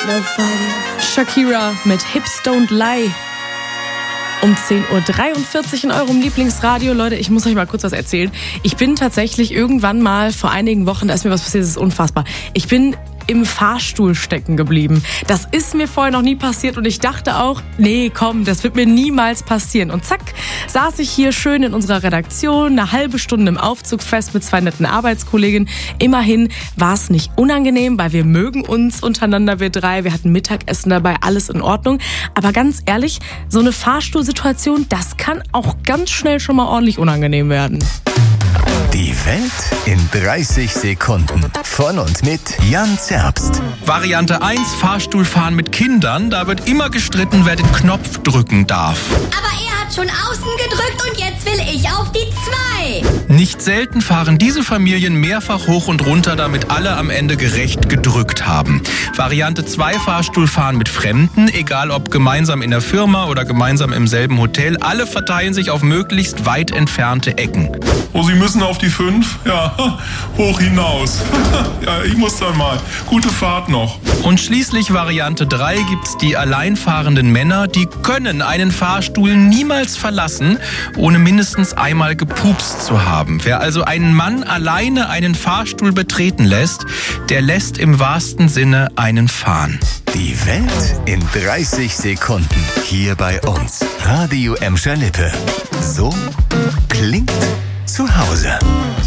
Shakira mit Hips Don't Lie. Um 10.43 Uhr in eurem Lieblingsradio. Leute, ich muss euch mal kurz was erzählen. Ich bin tatsächlich irgendwann mal vor einigen Wochen, da ist mir was passiert, das ist unfassbar. Ich bin im Fahrstuhl stecken geblieben. Das ist mir vorher noch nie passiert und ich dachte auch, nee, komm, das wird mir niemals passieren. Und zack, saß ich hier schön in unserer Redaktion, eine halbe Stunde im Aufzug fest mit zwei netten Arbeitskolleginnen. Immerhin war es nicht unangenehm, weil wir mögen uns untereinander, wir drei. Wir hatten Mittagessen dabei, alles in Ordnung. Aber ganz ehrlich, so eine Fahrstuhlsituation, das kann auch ganz schnell schon mal ordentlich unangenehm werden. Die Welt in 30 Sekunden. Von und mit Jan Zerbst. Variante 1, Fahrstuhlfahren mit Kindern. Da wird immer gestritten, wer den Knopf drücken darf. Aber er hat schon außen gedrückt und jetzt will ich auf die 2. Nicht selten fahren diese Familien mehrfach hoch und runter, damit alle am Ende gerecht gedrückt haben. Variante 2, Fahrstuhlfahren mit Fremden. Egal ob gemeinsam in der Firma oder gemeinsam im selben Hotel. Alle verteilen sich auf möglichst weit entfernte Ecken. Oh, Sie müssen auf die 5? Ja, hoch hinaus. Ja, ich muss dann mal. Gute Fahrt noch. Und schließlich Variante 3 gibt's die alleinfahrenden Männer, die können einen Fahrstuhl niemals verlassen, ohne mindestens einmal gepupst zu haben. Wer also einen Mann alleine einen Fahrstuhl betreten lässt, der lässt im wahrsten Sinne einen fahren. Die Welt in 30 Sekunden. Hier bei uns. Radio Emscher Lippe. So klingt zu Hause.